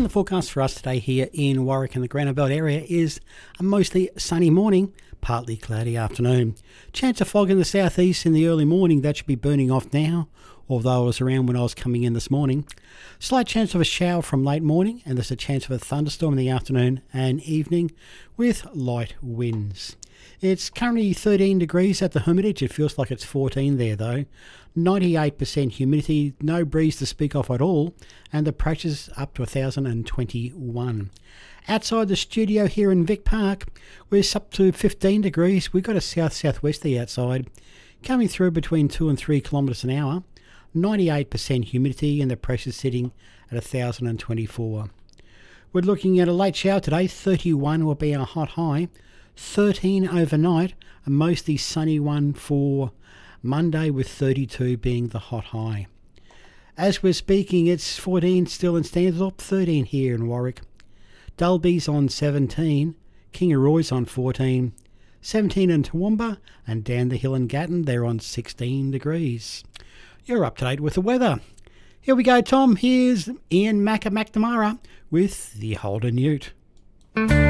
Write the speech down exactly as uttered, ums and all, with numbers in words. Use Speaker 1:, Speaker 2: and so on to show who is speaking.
Speaker 1: And the forecast for us today here in Warwick and the Granite Belt area is a mostly sunny morning, partly cloudy afternoon. Chance of fog in the southeast in the early morning, that should be burning off now, although it was around when I was coming in this morning. Slight chance of a shower from late morning, and there's a chance of a thunderstorm in the afternoon and evening with light winds. It's currently thirteen degrees at the Hermitage. It feels like it's fourteen there though. ninety-eight percent humidity, no breeze to speak of at all, and the pressure's up to one thousand twenty-one. Outside the studio here in Vic Park, we're up to fifteen degrees. We've got a south-southwesterly outside, coming through between two and three kilometres an hour. ninety-eight percent humidity, and the pressure's sitting at one thousand twenty-four. We're looking at a late shower today. thirty-one will be our hot high. thirteen overnight, a mostly sunny one for Monday, with thirty-two being the hot high. As we're speaking, it's fourteen still in Stanthorpe, thirteen here in Warwick. Dalby's on seventeen, Kingaroy's on fourteen, seventeen in Toowoomba, and down the hill in Gatton, they're on sixteen degrees. You're up to date with the weather. Here we go, Tom. Here's Ian Macca McNamara with the Holden Ute.